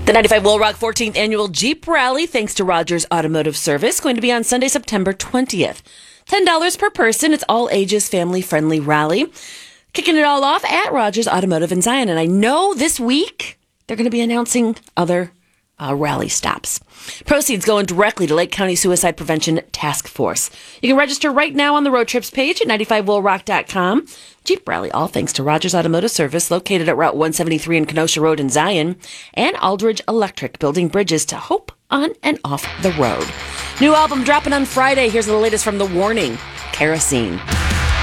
The 95 Will Rock 14th Annual Jeep Rally, thanks to Rogers Automotive Service, going to be on Sunday, September 20th. $10 per person. It's all ages, family-friendly rally. Kicking it all off at Rogers Automotive in Zion. And I know this week they're going to be announcing other rally stops. Proceeds going directly to Lake County Suicide Prevention Task Force. You can register right now on the road trips page at 95willrock.com. Jeep Rally, all thanks to Rogers Automotive Service, located at Route 173 and Kenosha Road in Zion, and Aldridge Electric, building bridges to hope on and off the road. New album dropping on Friday. Here's the latest from The Warning, Kerosene.